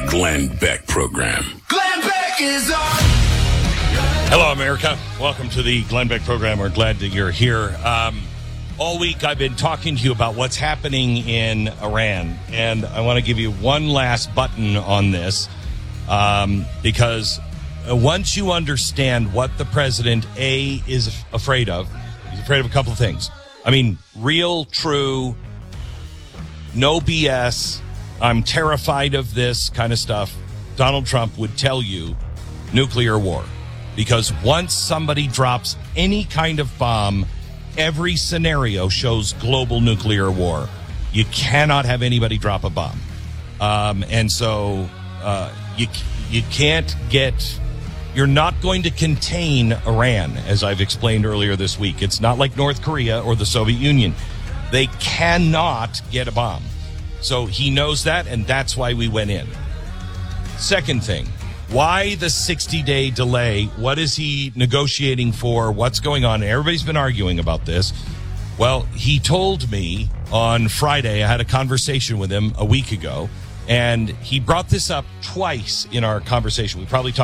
Glenn Beck Program. Glenn Beck is on. Hello, America. Welcome to the Glenn Beck Program. We're glad that you're here. All week I've been talking to you about what's happening in Iran, and I want to give you one last button on this because once you understand what the president, is afraid of, he's afraid of a couple of things. I mean, real, true, no BS, I'm terrified of this kind of stuff. Donald Trump would tell you nuclear war. Because once somebody drops any kind of bomb, every scenario shows global nuclear war. You cannot have anybody drop a bomb. And so you can't get... You're not going to contain Iran, as I've explained earlier this week. It's not like North Korea or the Soviet Union. They cannot get a bomb. So he knows that, and that's why we went in. Second thing. Why the 60-day delay? What is he negotiating for? What's going on? Everybody's been arguing about this. Well, he told me on Friday, I had a conversation with him a week ago, and he brought this up twice in our conversation. We probably talked